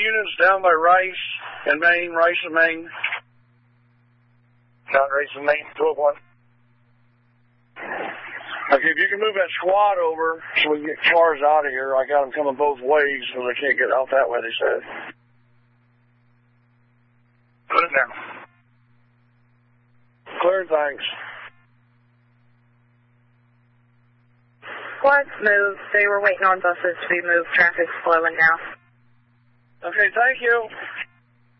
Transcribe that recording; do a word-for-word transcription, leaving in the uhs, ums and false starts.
units down by Rice and Maine, Rice and Maine. Down Rice and Maine, twelve one. Okay, if you can move that squad over so we can get cars out of here. I got them coming both ways so they can't get out that way, they said. Put it down. Clear, thanks. Squads moved. They were waiting on buses to be moved. Traffic's flowing now. Okay, thank you.